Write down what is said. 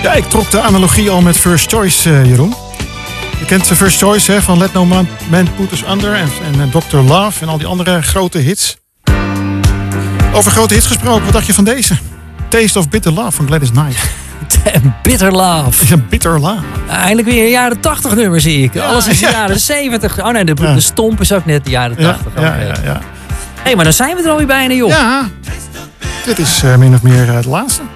Ja, ik trok de analogie al met First Choice, Jeroen. Je kent First Choice hè, van Let No Man Put Us Under en Dr. Love en al die andere grote hits. Over grote hits gesproken, wat dacht je van deze? Taste of Bitter Love van Gladys Knight. Bitter Love. Ja, Bitter Love. Eindelijk weer een jaren 80 nummer zie ik. Ja, alles is de jaren 70. Oh nee, de stomp is ook net de jaren 80. Ja. Hé, maar dan zijn we er alweer bijna, joh. Ja, dit is min of meer het laatste.